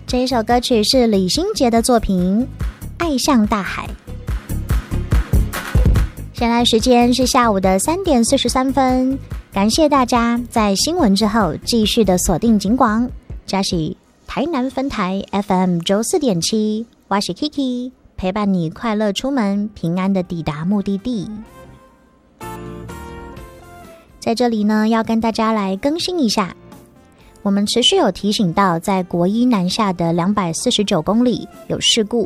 这一首歌曲是李心洁的作品《爱向大海》。现在时间是下午的3点43分，感谢大家在新闻之后继续的锁定警广，这是台南分台 FM 94.7，我是 Kiki， 陪伴你快乐出门，平安的抵达目的地。在这里呢，要跟大家来更新一下，我们持续有提醒到，在国一南下的249公里有事故，